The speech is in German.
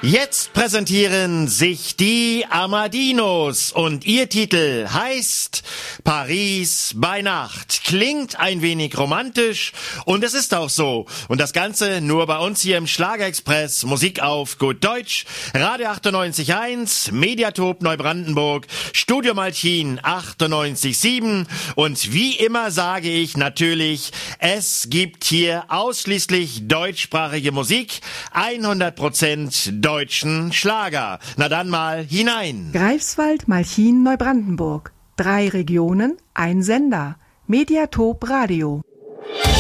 Jetzt präsentieren sich die Amadinos und ihr Titel heißt Paris bei Nacht. Klingt ein wenig romantisch und es ist auch so. Und das Ganze nur bei uns hier im Schlagerexpress. Musik auf gut Deutsch. Radio 98.1, Mediatop Neubrandenburg, Studio Malchin 98.7. Und wie immer sage ich natürlich, es gibt hier ausschließlich deutschsprachige Musik. 100% deutschen Schlager. Na dann mal hinein. Greifswald, Malchin, Neubrandenburg. 3 Regionen, ein Sender. Mediatop Radio.